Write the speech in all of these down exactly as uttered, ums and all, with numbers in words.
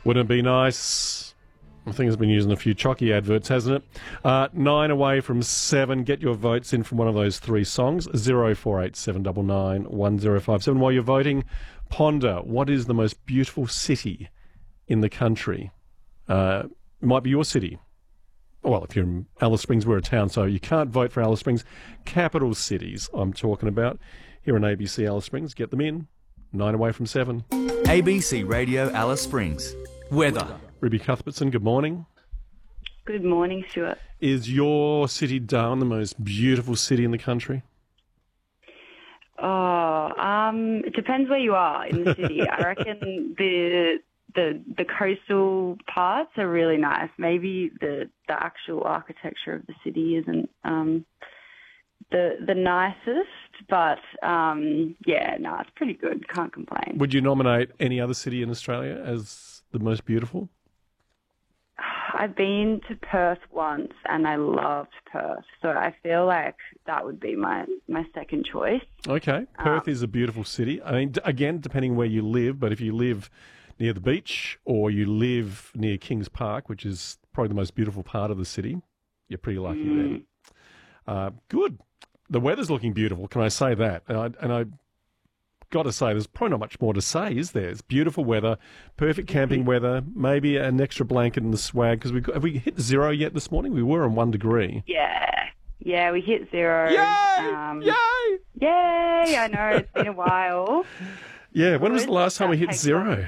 Wouldn't it be nice? I think it's been using a few Chocky adverts, hasn't it? Uh, nine away from seven. Get your votes in from one of those three songs. zero four eight seven nine nine one zero five seven. While you're voting, ponder, what is the most beautiful city in the country? Uh, it might be your city. Well, if you're in Alice Springs, we're a town, so you can't vote for Alice Springs. Capital cities I'm talking about. Here on A B C Alice Springs, get them in. Nine away from seven. A B C Radio Alice Springs. Weather. Ruby Cuthbertson, good morning. Good morning, Stuart. Is your city, Darwin, the most beautiful city in the country? Oh, um, it depends where you are in the city. I reckon the the the coastal parts are really nice. Maybe the, the actual architecture of the city isn't um, the the nicest, but um, yeah, no, it's pretty good. Can't complain. Would you nominate any other city in Australia as the most beautiful? I've been to Perth once and I loved Perth, so I feel like that would be my, my second choice. Okay, Perth um, is a beautiful city. I mean, d- again, depending where you live, but if you live near the beach or you live near Kings Park, which is probably the most beautiful part of the city, you're pretty lucky mm. then. Uh, good. The weather's looking beautiful, can I say that? And I, and I got to say, there's probably not much more to say, is there? It's beautiful weather, perfect camping weather, maybe an extra blanket in the swag, because we've got, have we hit zero yet this morning? We were on one degree. Yeah, yeah, we hit zero. Yay! Um, Yay! Yay! I know, it's been a while. Yeah, when was the last time we hit Take zero?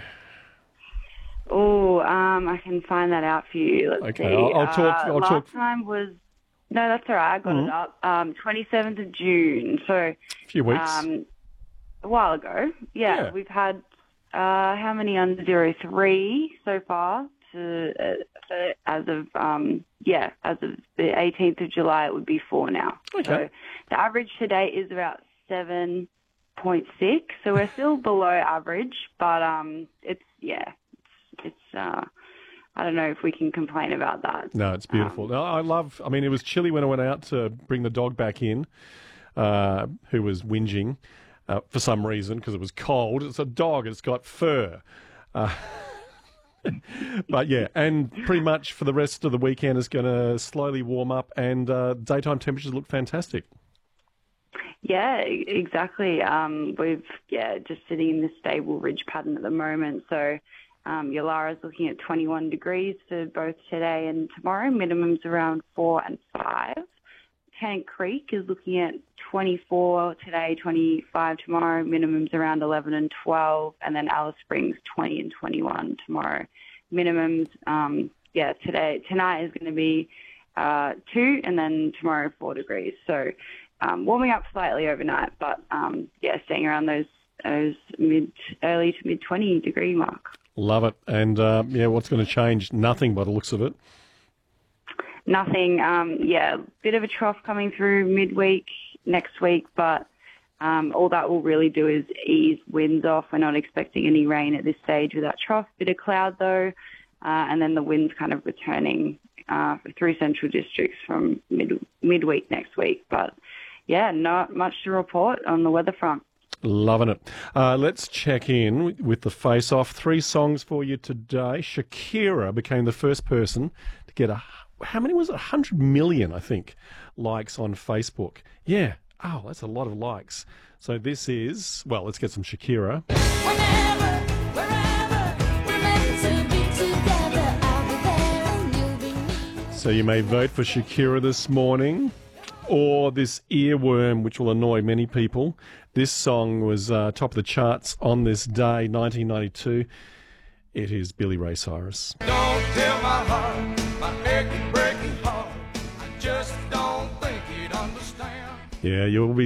Oh, um, I can find that out for you. Let's Okay, see. I'll, I'll talk. Uh, I'll last talk. time was, no, that's all right, I got Mhm. it up. Um, twenty-seventh of June, so A few weeks. um, a while ago. Yeah, Yeah. we've had, uh, how many under zero? Three so far. To, uh, so as of, um, yeah, as of the eighteenth of July, it would be four now. Okay. So the average today is about seven point six, so we're still below average, but um, it's, yeah, it's, it's uh, I don't know if we can complain about that. No, it's beautiful. Um, no, I love, I mean, it was chilly when I went out to bring the dog back in, uh, who was whinging uh, for some reason because it was cold. It's a dog, it's got fur. Uh, but yeah, and pretty much for the rest of the weekend it's going to slowly warm up and uh, daytime temperatures look fantastic. Yeah, e- exactly. Um, we've, yeah, just sitting in this stable ridge pattern at the moment. So um, Yallara's looking at twenty-one degrees for both today and tomorrow. Minimums around four and five. Tennant Creek is looking at twenty-four today, twenty-five tomorrow. Minimums around eleven and twelve. And then Alice Springs, twenty and twenty-one tomorrow. Minimums, um, yeah, today, tonight is going to be uh, two, and then tomorrow four degrees. So Um, warming up slightly overnight, but um, yeah, staying around those those mid, early to mid twenty degree mark. Love it. And uh, yeah, what's going to change? Nothing by the looks of it. Nothing. Um, yeah, bit of a trough coming through midweek next week, but um, all that will really do is ease winds off. We're not expecting any rain at this stage with that trough. Bit of cloud though, uh, and then the winds kind of returning uh, through central districts from mid midweek next week, but. Yeah, not much to report on the weather front. Loving it. Uh, let's check in with the face-off. Three songs for you today. Shakira became the first person to get a, how many was it? one hundred million, I think, likes on Facebook. Yeah. Oh, that's a lot of likes. So this is, well, let's get some Shakira. Whenever, wherever, we're meant to be together. I'll be there and you'll be me. So you may vote for Shakira this morning, or this earworm, which will annoy many people. This song was uh, top of the charts on this day, nineteen ninety-two. It is Billy Ray Cyrus. Don't tell my heart, my aching, breaking heart. I just don't think you'd understand. Yeah, you'll be